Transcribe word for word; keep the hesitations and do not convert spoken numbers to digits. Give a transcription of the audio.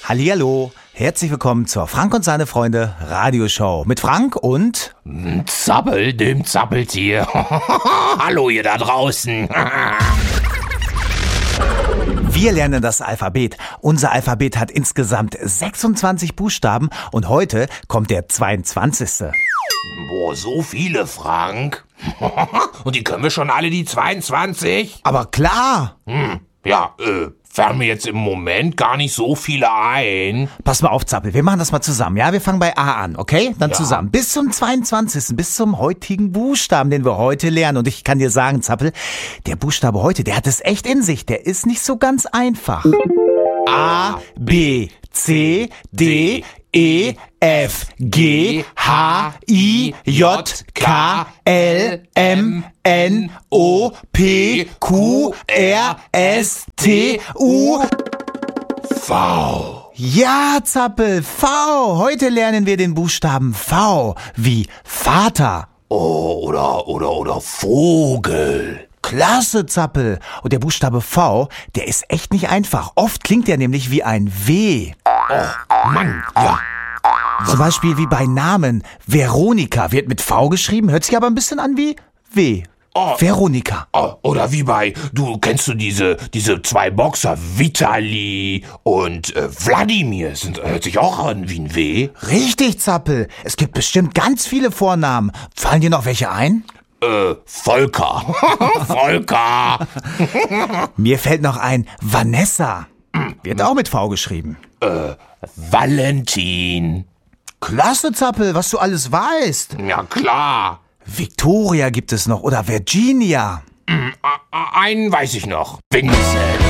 Hallihallo, herzlich willkommen zur Frank und seine Freunde Radioshow mit Frank und Zappel, dem Zappeltier. Hallo ihr da draußen. Wir lernen das Alphabet. Unser Alphabet hat insgesamt sechsundzwanzig Buchstaben und heute kommt der zweiundzwanzigste. Boah, so viele, Frank. Und die können wir schon alle, die zweiundzwanzig? Aber klar! Hm, ja, äh, fallen mir jetzt im Moment gar nicht so viele ein. Pass mal auf, Zappel, wir machen das mal zusammen, ja? Wir fangen bei A an, okay? Dann Ja. zusammen. Bis zum zweiundzwanzigsten, bis zum heutigen Buchstaben, den wir heute lernen. Und ich kann dir sagen, Zappel, der Buchstabe heute, der hat es echt in sich. Der ist nicht so ganz einfach. A, B, C, D, E, F, G, H, I, J, K, L, M, N, O, P, Q, R, S, T, U, V. Ja, Zappel, V. Heute lernen wir den Buchstaben V wie Vater. Oh, oder, oder, oder Vogel. Klasse, Zappel. Und der Buchstabe V, der ist echt nicht einfach. Oft klingt er nämlich wie ein W. Oh, Mann, ja. Zum Beispiel wie bei Namen. Veronika wird mit V geschrieben, hört sich aber ein bisschen an wie W. Oh. Veronika. Oh, oder wie bei, du kennst du diese, diese zwei Boxer, Vitali und äh, Wladimir, sind, hört sich auch an wie ein W. Richtig, Zappel. Es gibt bestimmt ganz viele Vornamen. Fallen dir noch welche ein? Äh, Volker. Volker. Mir fällt noch ein Vanessa. Wird auch mit V geschrieben. Äh, Valentin. Klasse, Zappel, was du alles weißt. Ja, klar. Victoria gibt es noch oder Virginia. Einen weiß ich noch. Vincent.